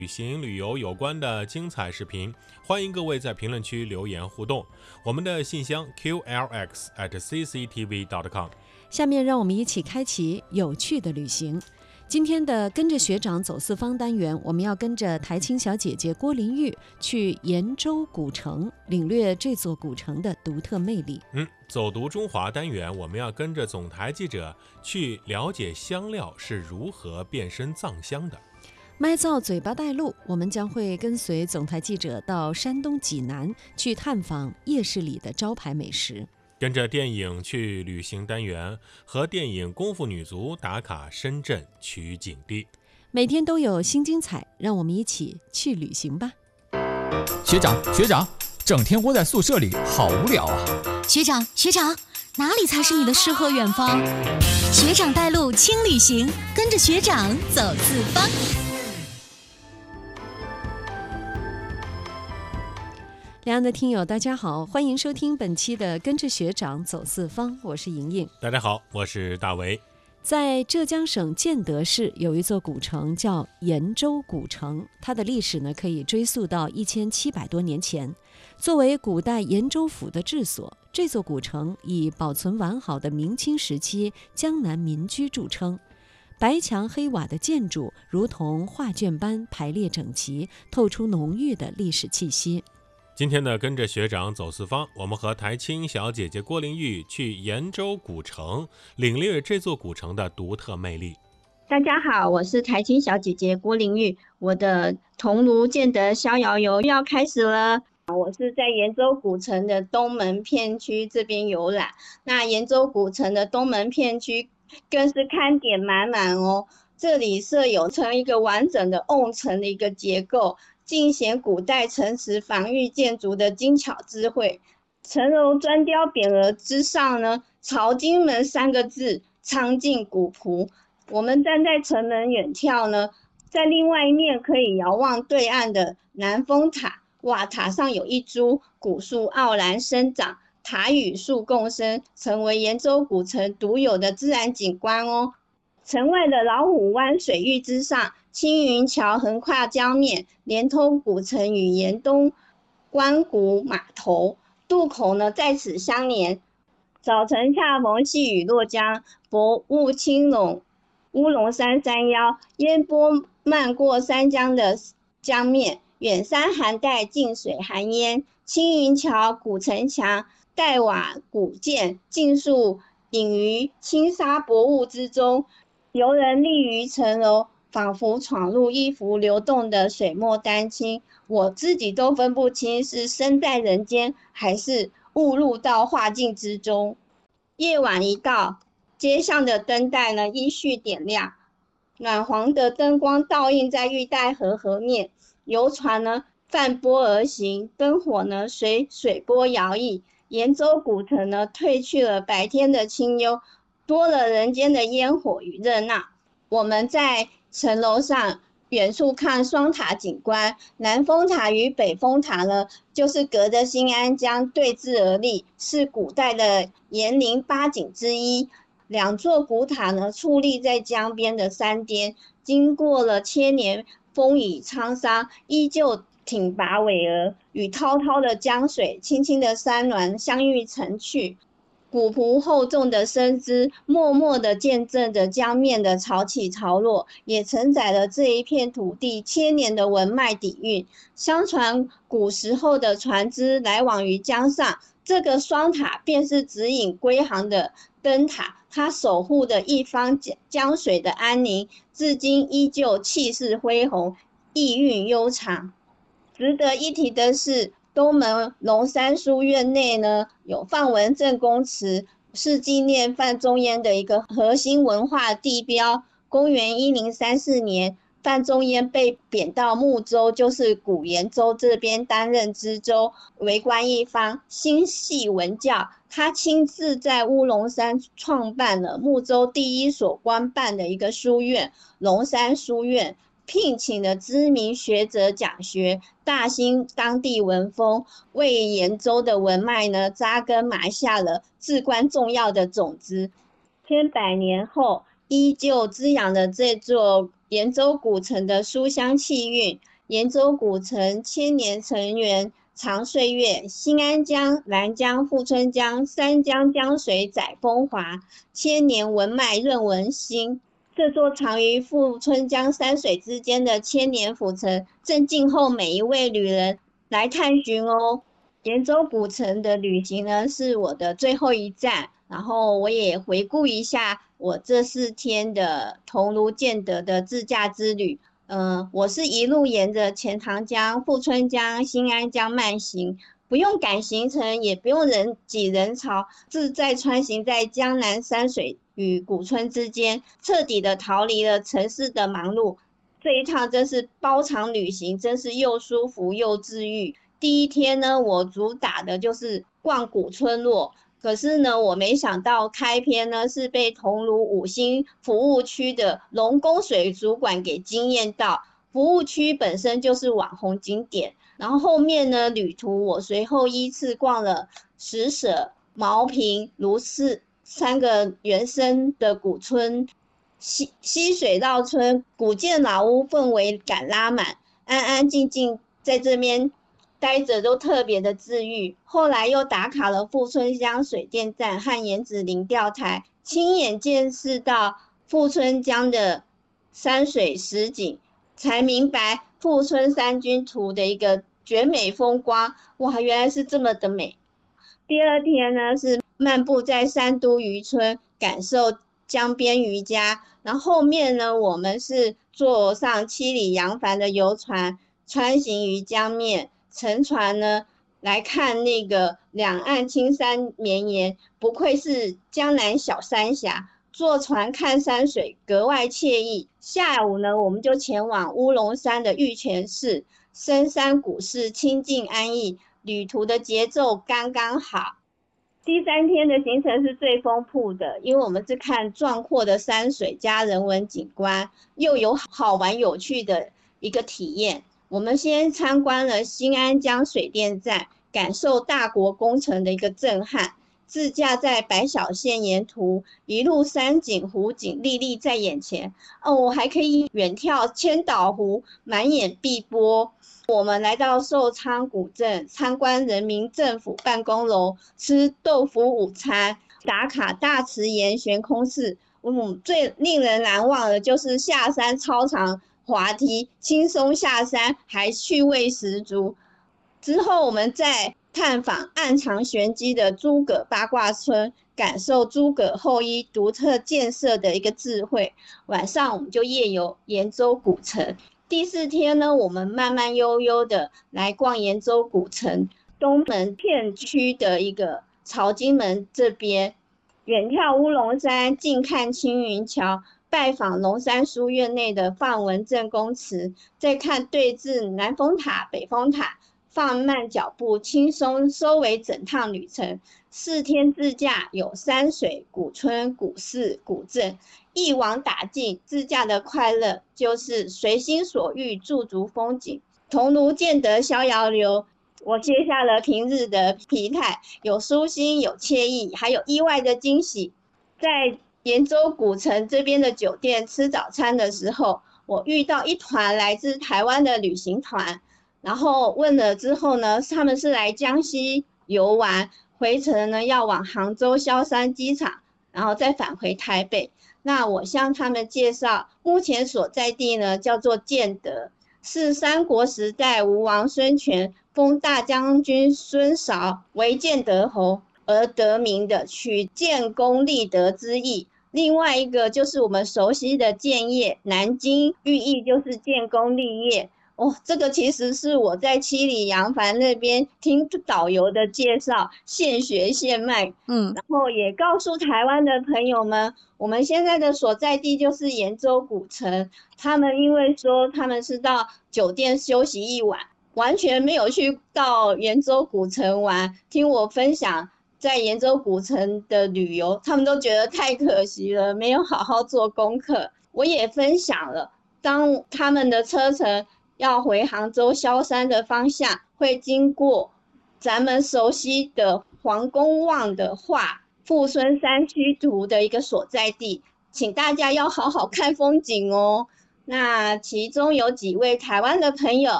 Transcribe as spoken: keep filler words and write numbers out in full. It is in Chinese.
旅行旅游有关的精彩视频，欢迎各位在评论区留言互动。我们的信箱 q l x at c c t v dot com。 下面让我们一起开启有趣的旅行。今天的跟着学长走四方单元，我们要跟着台青小姐姐郭玲玉去延州古城，领略这座古城的独特魅力。 嗯，走读中华单元，我们要跟着总台记者去了解香料是如何变身藏香的。 麦造嘴巴带路，我们将会跟随总台记者到山东济南去探访夜市里的招牌美食。 跟着电影去旅行单元，和电影《功夫女足》打卡深圳取景地。 每天都有新精彩，让我们一起去旅行吧。 学长学长，整天窝在宿舍里好无聊啊。 学长学长，哪里才是你的诗和远方？学长带路轻旅行，跟着学长走四方。 两岸的听友大家好，欢迎收听本期的跟着学长走四方，我是莹莹。 大家好，我是大为。 在浙江省建德市有一座古城叫延州古城，它的历史呢可以追溯到一千七百多年前。作为古代延州府的治所，这座古城以保存完好的明清时期江南民居著称。白墙黑瓦的建筑如同画卷般排列整齐，透出浓郁的历史气息。 今天的跟着学长走四方，我们和台青小姐姐郭玲玉去延州古城，领略这座古城的独特魅力。 大家好，我是台青小姐姐郭玲玉，我的桐庐建德逍遥游要开始了。我是在延州古城的东门片区这边游览，那延州古城的东门片区更是看点满满哦。这里设有成一个完整的瓮城的一个结构，尽显古代城池防御建筑的精巧智慧。城楼砖雕匾额之上呢，朝金门三个字苍劲古朴。我们站在城门远眺呢，在另外一面可以遥望对岸的南风塔，哇，塔上有一株古树傲然生长，塔与树共生，成为延州古城独有的自然景观哦。城外的老虎湾水域之上，青云桥横跨江面，连通古城与延东关谷码头，渡口呢在此相连。早晨恰逢细雨落江，薄雾轻笼乌龙山山腰，烟波漫过山江的江面，远山含带，近水含烟。青云桥、古城墙、黛瓦古建，尽数隐于轻纱薄雾之中。游人立于城楼，仿佛闯入一幅流动的水墨丹青，我自己都分不清是身在人间，还是误入到画境之中。夜晚一到，街上的灯带呢依序点亮，暖黄的灯光倒映在玉带河河面，游船呢泛波而行，灯火呢随水波摇曳。延州古城呢褪去了白天的清幽，多了人间的烟火与热闹。我们在城楼上远处看双塔景观，南风塔与北风塔呢，就是隔着新安江对峙而立，是古代的延陵八景之一。两座古塔呢，矗立在江边的山巅，经过了千年风雨沧桑，依旧挺拔巍峨，与滔滔的江水、青青的山峦相遇成趣。古朴厚重的身姿，默默地见证着江面的潮起潮落，也承载了这一片土地千年的文脉底蕴。相传古时候的船只来往于江上，这个双塔便是指引归航的灯塔，它守护的一方江水的安宁，至今依旧气势恢宏，意蕴悠长。值得一提的是，东门龙山书院内呢有范文正公祠，是纪念范仲淹的一个核心文化地标。公元一零三四年，范仲淹被贬到睦州，就是古延州这边担任知州，为官一方，心系文教。他亲自在乌龙山创办了睦州第一所官办的一个书院——龙山书院，聘请了知名学者讲学，大兴当地文风，为延州的文脉呢扎根埋下了至关重要的种子。千百年后，依旧滋养了这座延州古城的书香气韵。 延州古城千年城垣长岁月，新安江、兰江、富春江三江江水载风华，千年文脉润文心。这座藏于富春江山水之间的千年府城，正静候每一位旅人来探寻哦。延州古城的旅行呢，是我的最后一站，然后我也回顾一下我这四天的桐庐建德的自驾之旅。嗯，我是一路沿着钱塘江、富春江、新安江慢行，不用赶行程，也不用人挤人潮，自在穿行在江南山水与古村之间，彻底的逃离了城市的忙碌。这一趟真是包场旅行，真是又舒服又治愈。第一天呢，我主打的就是逛古村落，可是呢，我没想到开篇呢是被桐庐五星服务区的龙宫水族馆给惊艳到。服务区本身就是网红景点，然后后面呢旅途我随后依次逛了石舍、茅坪、卢氏三个原生的古村，溪溪水绕村，古建老屋氛围感拉满，安安静静在这边待着都特别的治愈。后来又打卡了富春江水电站和盐子林钓台，亲眼见识到富春江的山水实景，才明白富春山居图的一个绝美风光。哇，原来是这么的美。第二天呢，是漫步在三都渔村，感受江边渔家。然后后面呢，我们是坐上七里扬帆的游船，穿行于江面，乘船呢来看那个两岸青山绵延，不愧是江南小三峡。坐船看山水格外惬意。下午呢，我们就前往乌龙山的玉泉寺，深山古寺清静安逸，旅途的节奏刚刚好。第三天的行程是最丰富的，因为我们是看壮阔的山水加人文景观，又有好玩有趣的一个体验。我们先参观了新安江水电站，感受大国工程的一个震撼。自驾在百小线沿途，一路山景湖景历历在眼前。哦，我还可以远眺千岛湖，满眼碧波。我们来到寿昌古镇，参观人民政府办公楼，吃豆腐午餐，打卡大慈岩悬空寺。嗯，最令人难忘的就是下山超长滑梯，轻松下山，还趣味十足。之后我们再探访暗藏玄机的诸葛八卦村，感受诸葛后裔独特建设的一个智慧。晚上我们就夜游延州古城。第四天呢，我们慢慢悠悠的来逛延州古城东门片区的一个朝金门这边，远眺乌龙山，近看青云桥，拜访龙山书院内的范文正公祠，再看对峙南风塔、北风塔，放慢脚步，轻松收尾整趟旅程。四天自驾有山水、古村、古寺、古镇，一网打尽。自驾的快乐就是随心所欲，驻足风景。桐庐建德逍遥游，我卸下了平日的疲态，有舒心，有惬意，还有意外的惊喜。在延州古城这边的酒店吃早餐的时候，我遇到一团来自台湾的旅行团。然后问了之后呢，他们是来江西游玩，回程呢要往杭州萧山机场，然后再返回台北。那我向他们介绍，目前所在地呢叫做建德，是三国时代吴王孙权封大将军孙韶为建德侯而得名的，取建功立德之意。另外一个就是我们熟悉的建业，南京，寓意就是建功立业。哦，这个其实是我在七里扬帆那边听导游的介绍，现学现卖。嗯，然后也告诉台湾的朋友们，我们现在的所在地就是延州古城。他们因为说他们是到酒店休息一晚，完全没有去到延州古城玩，听我分享在延州古城的旅游，他们都觉得太可惜了，没有好好做功课。我也分享了，当他们的车程要回杭州萧山的方向，会经过咱们熟悉的黄公望的画富春山居图的一个所在地，请大家要好好看风景哦。那其中有几位台湾的朋友